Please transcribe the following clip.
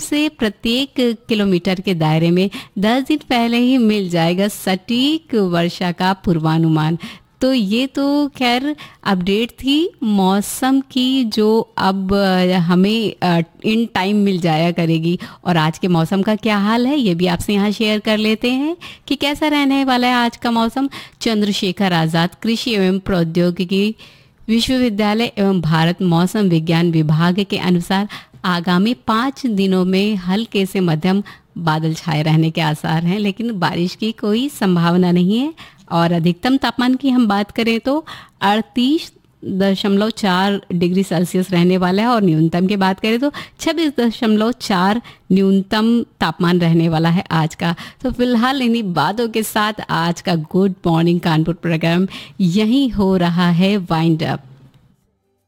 से प्रत्येक किलोमीटर के दायरे में 10 दिन पहले ही मिल जाएगा सटीक वर्षा का पूर्वानुमान। तो ये तो खैर अपडेट थी मौसम की, जो अब हमें इन टाइम मिल जाया करेगी। और आज के मौसम का क्या हाल है ये भी आपसे यहाँ शेयर कर लेते हैं कि कैसा रहने वाला है आज का मौसम। चंद्रशेखर आज़ाद कृषि एवं प्रौद्योगिकी विश्वविद्यालय एवं भारत मौसम विज्ञान विभाग के अनुसार आगामी 5 दिनों में हल्के से मध्यम बादल छाए रहने के आसार हैं, लेकिन बारिश की कोई संभावना नहीं है। और अधिकतम तापमान की हम बात करें तो 38.4 डिग्री सेल्सियस रहने वाला है और न्यूनतम की बात करें तो 26.4 न्यूनतम तापमान रहने वाला है आज का। तो फिलहाल इन्हीं बातों के साथ आज का गुड मॉर्निंग कानपुर प्रोग्राम यहीं हो रहा है वाइंड अप।